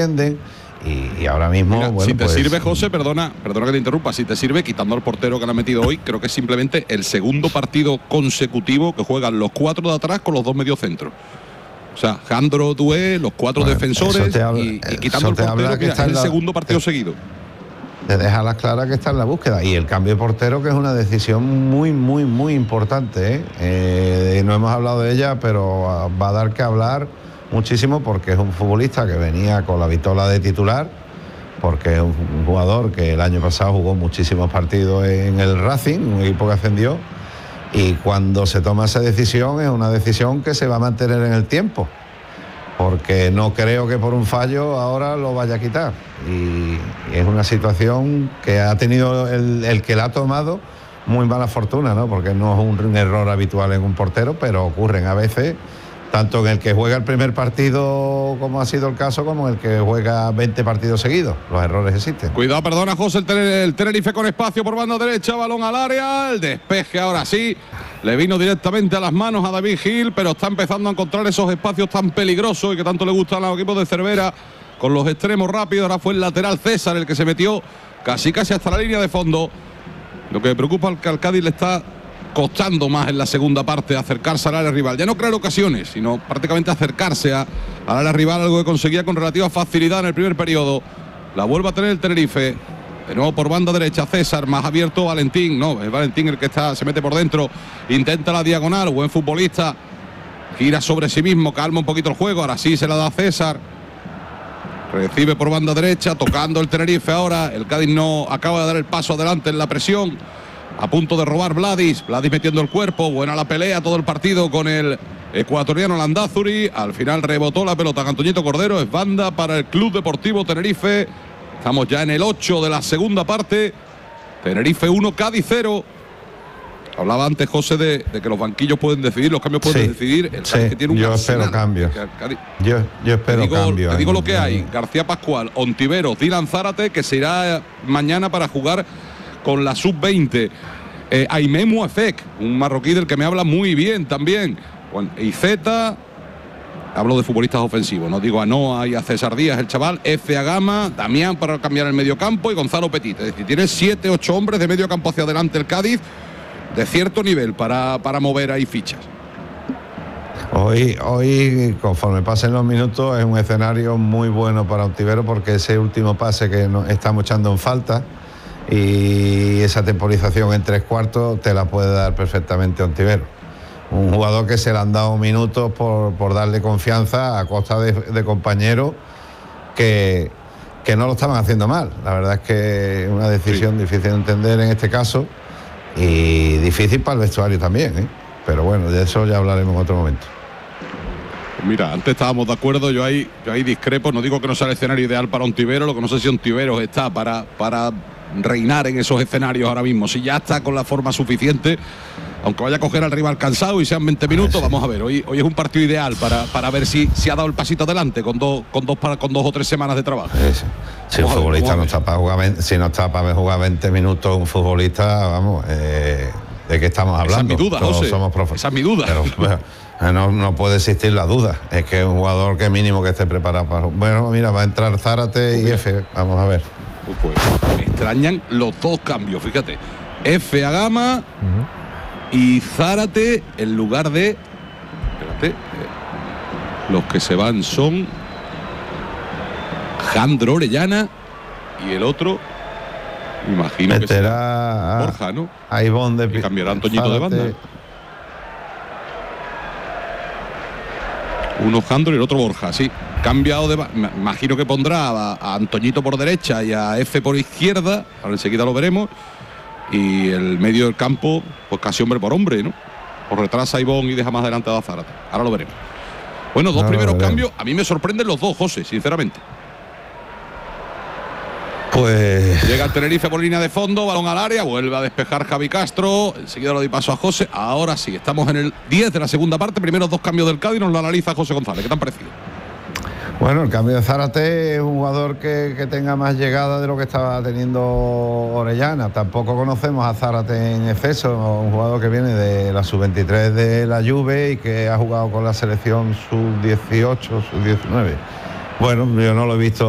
defienden. Y ahora mismo, mira, bueno, si te pues, sirve, José, perdona que te interrumpa, si te sirve, quitando al portero que le ha metido hoy, creo que es simplemente el segundo partido consecutivo que juegan los 4 de atrás con los 2 mediocentros. O sea, Jandro, Dué, los 4 defensores y quitando el portero, que es el segundo partido seguido. Te deja las claras que está en la búsqueda. Y el cambio de portero, que es una decisión muy, muy, muy importante, no hemos hablado de ella, pero va a dar que hablar muchísimo, porque es un futbolista que venía con la vitola de titular, porque es un jugador que el año pasado jugó muchísimos partidos en el Racing, un equipo que ascendió, y cuando se toma esa decisión es una decisión que se va a mantener en el tiempo, porque no creo que por un fallo ahora lo vaya a quitar, y es una situación que ha tenido el que la ha tomado muy mala fortuna, ¿no? Porque no es un error habitual en un portero, pero ocurren a veces, tanto en el que juega el primer partido, como ha sido el caso, como en el que juega 20 partidos seguidos. Los errores existen. Cuidado, perdona, José, el Tenerife con espacio por banda derecha, balón al área, el despeje ahora sí, le vino directamente a las manos a David Gil, pero está empezando a encontrar esos espacios tan peligrosos y que tanto le gustan a los equipos de Cervera, con los extremos rápidos. Ahora fue el lateral César el que se metió casi hasta la línea de fondo. Lo que me preocupa es que al Cádiz le está costando más en la segunda parte acercarse al área rival, ya no crear ocasiones, sino prácticamente acercarse al área rival, algo que conseguía con relativa facilidad en el primer periodo. La vuelve a tener el Tenerife, de nuevo por banda derecha César, más abierto Valentín, no, es Valentín el que se mete por dentro, intenta la diagonal, buen futbolista, gira sobre sí mismo, calma un poquito el juego, ahora sí se la da a César, recibe por banda derecha, tocando el Tenerife ahora, el Cádiz no acaba de dar el paso adelante en la presión. A punto de robar Vladis metiendo el cuerpo, buena la pelea, todo el partido con el ecuatoriano Landázuri. Al final rebotó la pelota Antoñito Cordero, es banda para el Club Deportivo Tenerife. Estamos ya en el 8 de la segunda parte. Tenerife 1, Cádiz 0. Hablaba antes, José, de que los banquillos pueden decidir, los cambios pueden decidir. El Cádiz que tiene un yo espero cambios. Yo espero cambios. Te digo lo que hay. García Pascual, Ontiveros, Dylan Zárate, que se irá mañana para jugar con la sub-20. Aimé Mouafek, un marroquí del que me habla muy bien también. Y Zeta, hablo de futbolistas ofensivos, no digo a Noah y a César Díaz, el chaval. F.A. Gama, Damián para cambiar el medio campo y Gonzalo Petit. Es decir, tiene 7-8 hombres de medio campo hacia adelante el Cádiz, de cierto nivel para mover ahí fichas. Hoy, conforme pasen los minutos, es un escenario muy bueno para Ontiveros, porque ese último pase que estamos echando en falta, y esa temporización en 3/4 te la puede dar perfectamente Ontiveros. Un jugador que se le han dado minutos por darle confianza a costa de compañeros que no lo estaban haciendo mal. La verdad es que es una decisión difícil de entender en este caso, y difícil para el vestuario también, pero bueno, de eso ya hablaremos en otro momento. Mira, antes estábamos de acuerdo, yo ahí discrepo, no digo que no sea el escenario ideal para Ontiveros, lo que no sé si Ontiveros está para reinar en esos escenarios ahora mismo, si ya está con la forma suficiente, aunque vaya a coger al rival cansado y sean 20 minutos, vamos a ver, hoy es un partido ideal para ver si ha dado el pasito adelante con dos o tres semanas de trabajo. Si un futbolista no está para jugar, si no está para jugar 20 minutos, un futbolista, vamos, ¿de qué estamos hablando? Esa es mi duda, todos José. Somos Esa es mi duda. Pero, no puede existir la duda. Es que es un jugador que mínimo que esté preparado para... Bueno, mira, va a entrar Zárate y F. Vamos a ver. Pues me extrañan los dos cambios, fíjate. F. A Gama y Zárate en lugar de... Espérate. Los que se van son Jandro Orellana y el otro, imagino que será Borja, ¿no? A Ivón de... Y cambiará Antoñito de banda. Uno Jandro y el otro Borja, sí. Cambiado de... Me imagino que pondrá a Antoñito por derecha y a F por izquierda. Ahora enseguida lo veremos. Y el medio del campo, pues casi hombre por hombre, ¿no? Por retrasa a Ivón y deja más adelante a Zárate. Ahora lo veremos. Bueno, dos primeros cambios. A mí me sorprenden los dos, José, sinceramente. Pues... Llega el Tenerife por línea de fondo, balón al área, vuelve a despejar Javi Castro, enseguida lo doy paso a José. Ahora sí, estamos en el 10 de la segunda parte, primeros dos cambios del Cádiz, nos lo analiza José González. ¿Qué te han parecido? Bueno, el cambio de Zárate es un jugador que tenga más llegada de lo que estaba teniendo Orellana. Tampoco conocemos a Zárate en exceso, un jugador que viene de la sub-23 de la Juve y que ha jugado con la selección sub-18, sub-19. Bueno, yo no lo he visto